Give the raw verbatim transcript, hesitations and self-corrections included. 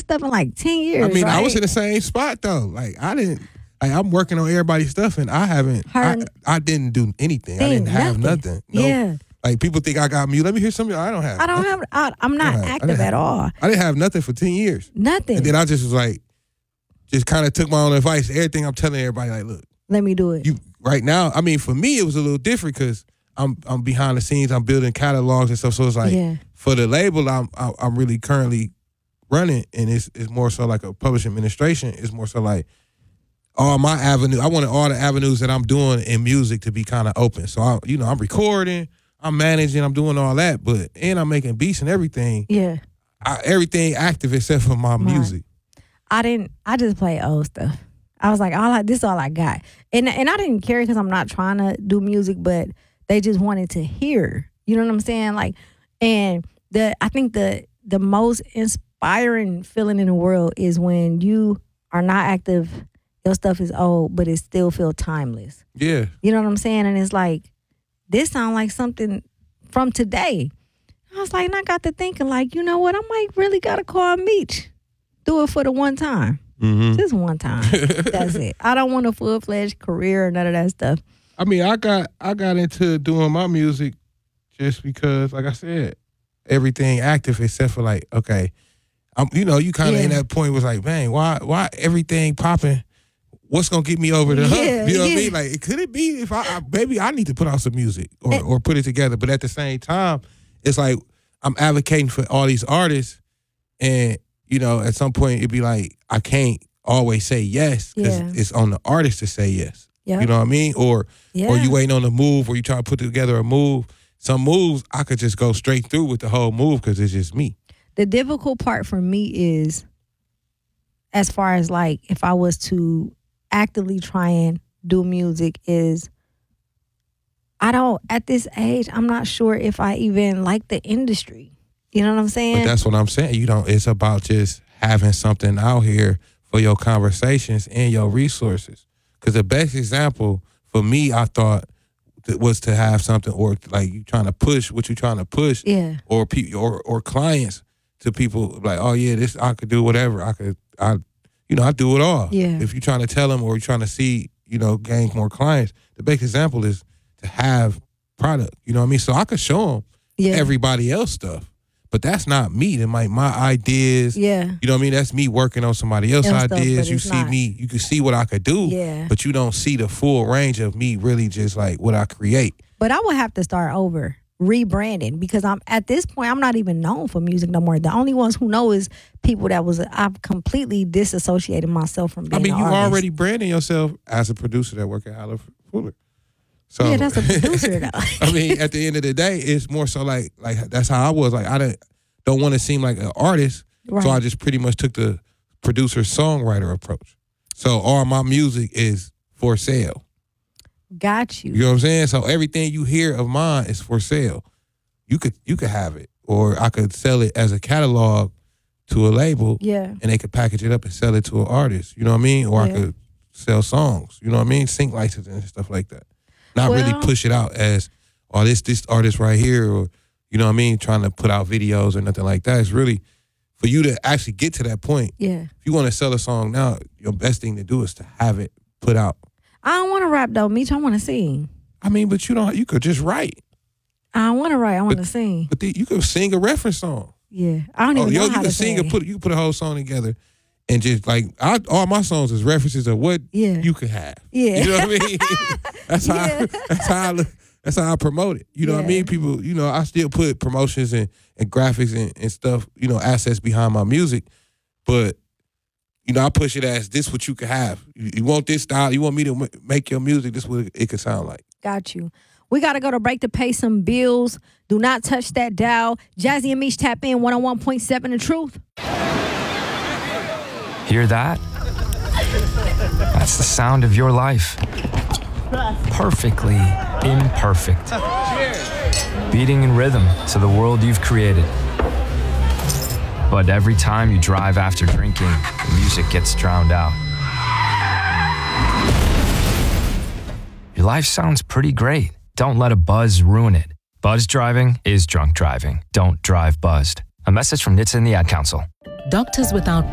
stuff in like ten years. I mean, right? I was in the same spot though. Like I didn't. Like I'm working on everybody's stuff, and I haven't. I, I didn't do anything. I didn't have nothing. nothing. No, yeah. Like people think I got music. Let me hear something. I don't have. I don't nothing. have. I, I'm not have, active at all. I didn't have nothing for ten years. Nothing. And then I just was like, just kind of took my own advice. Everything I'm telling everybody, like, look, let me do it. You right now. I mean, for me, it was a little different because I'm I'm behind the scenes. I'm building catalogs and stuff. So it's like yeah. for the label, I'm I'm really currently running, and it's it's more so like a publishing administration. It's more so like all my avenue. I wanted all the avenues that I'm doing in music to be kind of open. So I, you know, I'm recording, I'm managing, I'm doing all that, but and I'm making beats and everything. Yeah, I, everything active except for my right. music. I didn't. I just play old stuff. I was like, all I, this is all I got, and and I didn't care because I'm not trying to do music, but they just wanted to hear. You know what I'm saying? Like, and the I think the the most inspiring feeling in the world is when you are not active. Your stuff is old, but it still feel timeless. Yeah. You know what I'm saying? And it's like, this sound like something from today. I was like, and I got to thinking, like, you know what? I might really got to call Meech. Do it for the one time. Mm-hmm. Just one time. That's it. I don't want a full-fledged career or none of that stuff. I mean, I got I got into doing my music just because, like I said, everything active except for like, okay, I'm, you know, you kind of yeah. in that point was like, man, why why everything popping? What's gonna get me over the hump? Yeah, you know yeah. what I mean? Like, could it be if I, I maybe I need to put out some music or, and, or put it together? But at the same time, it's like I'm advocating for all these artists, and you know, at some point it'd be like I can't always say yes because yeah. it's on the artist to say yes. Yep. You know what I mean? Or yeah. or you waiting on a move, or you try to put together a move. Some moves I could just go straight through with the whole move because it's just me. The difficult part for me is, as far as like if I was to actively try and do music, is I don't, at this age, I'm not sure if I even like the industry. You know what I'm saying? But that's what I'm saying. You don't, it's about just having something out here for your conversations and your resources. Because the best example for me, I thought, was to have something, or like you trying to push what you're trying to push, yeah, or pe- or or clients to people like, oh yeah, this I could do whatever. I could, I, you know, I do it all. Yeah. If you're trying to tell them or you're trying to see, you know, gain more clients, the best example is to have product. You know what I mean? So I could show them yeah. everybody else stuff, but that's not me. Then like my ideas. Yeah. You know what I mean? That's me working on somebody else's Else stuff, ideas. but You it's see not. me. You can see what I could do. Yeah. But you don't see the full range of me really just like what I create. But I would have to start over, rebranding, because I'm at this point I'm not even known for music no more. The only ones who know is people that was I've completely disassociated myself from being. I mean, an you artist. already branding yourself as a producer that work at Howler Fuller. So yeah, that's a producer though. I mean, at the end of the day, it's more so like like that's how I was. Like I don't don't want to seem like an artist, Right. so I just pretty much took the producer songwriter approach. So all my music is for sale. Got you. You know what I'm saying? So everything you hear of mine is for sale. You could you could have it, or I could sell it as a catalog to a label, Yeah. and they could package it up and sell it to an artist. You know what I mean? Or Yeah. I could sell songs. You know what I mean? Sync licensing and stuff like that. Not Well- really push it out as, oh, this this artist right here, or you know what I mean? Trying to put out videos or nothing like that. It's really for you to actually get to that point. Yeah. If you want to sell a song now, your best thing to do is to have it put out. I don't want to rap though, Meech. I want to sing. I mean, but you don't. You could just write. I don't want to write. I want to sing. But the, you could sing a reference song. Yeah. I don't Oh, even yo, know you how can to sing sing. and put you can put a whole song together, and just like I, all my songs is references of what Yeah. you could have. Yeah. You know what I mean? that's how. Yeah. That's how. I, look- that's how I promote it. You know what I Yeah. mean? People. You know, I still put promotions and, and graphics and, and stuff. You know, assets behind my music, but you know, I push it as this what you could have. You, you want this style? You want me to m- make your music? This what it could sound like. Got you. We got to go to break to pay some bills. Do not touch that dial. Jazzy and Meech tap in one oh one point seven The Truth. Hear that? That's the sound of your life. Perfectly imperfect. Beating in rhythm to the world you've created. But every time you drive after drinking, the music gets drowned out. Your life sounds pretty great. Don't let a buzz ruin it. Buzz driving is drunk driving. Don't drive buzzed. A message from N H T S A and the Ad Council. Doctors Without